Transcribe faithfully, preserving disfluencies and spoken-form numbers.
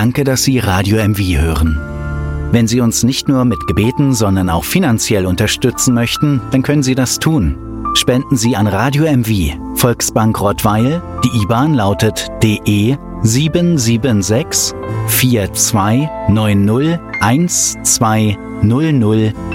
Danke, dass Sie Radio M V hören. Wenn Sie uns nicht nur mit Gebeten, sondern auch finanziell unterstützen möchten, dann können Sie das tun. Spenden Sie an Radio M V, Volksbank Rottweil. Die I B A N lautet D E sieben sieben sechs vier zwei neun null eins zwei null null